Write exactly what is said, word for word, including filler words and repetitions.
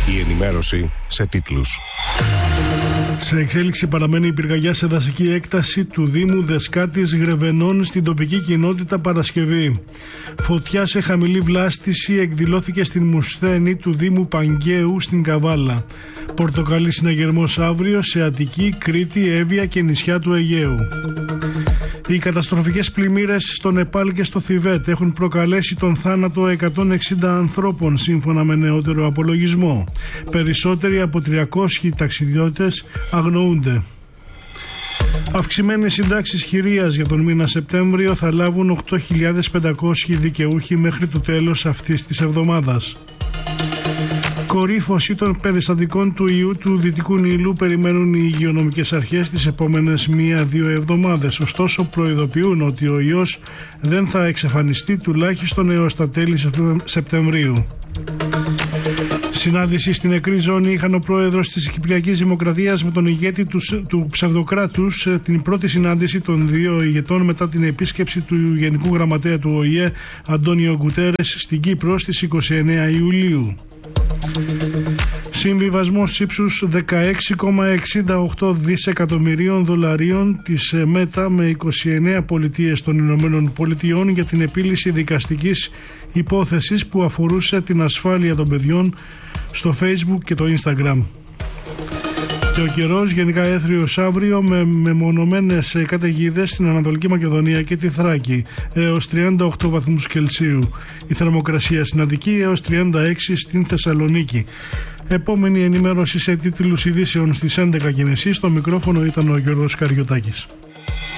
Η ενημέρωση σε τίτλους. Σε εξέλιξη παραμένει η πυρκαγιά σε δασική έκταση του Δήμου Δεσκάτης Γρεβενών στην τοπική κοινότητα Παρασκευή. Φωτιά σε χαμηλή βλάστηση εκδηλώθηκε στην Μουσθένη του Δήμου Παγκαίου στην Καβάλα. Πορτοκαλί συναγερμός αύριο σε Αττική, Κρήτη, Εύβοια και νησιά του Αιγαίου. Οι καταστροφικές πλημμύρες στο Νεπάλ και στο Θιβέτ έχουν προκαλέσει τον θάνατο εκατόν εξήντα ανθρώπων σύμφωνα με νεότερο απολογισμό. Περισσότεροι από τριακόσιοι ταξιδιώτες αγνοούνται. Αυξημένες συντάξεις χειρίας για τον μήνα Σεπτέμβριο θα λάβουν οκτώ χιλιάδες πεντακόσιοι δικαιούχοι μέχρι το τέλος αυτής της εβδομάδας. Κορύφωση των περιστατικών του ιού του Δυτικού Νείλου περιμένουν οι υγειονομικές αρχές τις επόμενες μία-δύο εβδομάδες. Ωστόσο, προειδοποιούν ότι ο ιός δεν θα εξαφανιστεί τουλάχιστον έως τα τέλη Σεπτεμβρίου. Συνάντηση στην νεκρή ζώνη είχαν ο πρόεδρος της Κυπριακής Δημοκρατίας με τον ηγέτη του, του ψευδοκράτους, την πρώτη συνάντηση των δύο ηγετών μετά την επίσκεψη του Γενικού Γραμματέα του Ο Η Ε Αντώνιο Γκουτέρες στην Κύπρο στις είκοσι εννέα Ιουλίου. Συμβιβασμός ύψους δεκαέξι κόμμα εξήντα οκτώ δισεκατομμυρίων δολαρίων της ΜΕΤΑ με είκοσι εννέα πολιτείες των Ηνωμένων Πολιτειών για την επίλυση δικαστικής υπόθεσης που αφορούσε την ασφάλεια των παιδιών στο Facebook και το Instagram. Και ο καιρός γενικά έθριος αύριο με μεμονωμένες καταιγίδες στην Ανατολική Μακεδονία και τη Θράκη έως τριάντα οκτώ βαθμούς Κελσίου. Η θερμοκρασία στην Αττική έως τριάντα έξι στην Θεσσαλονίκη. Επόμενη ενημέρωση σε τίτλους ειδήσεων στις έντεκα και μισή. Στο μικρόφωνο ήταν ο Γιώργος Καριωτάκης.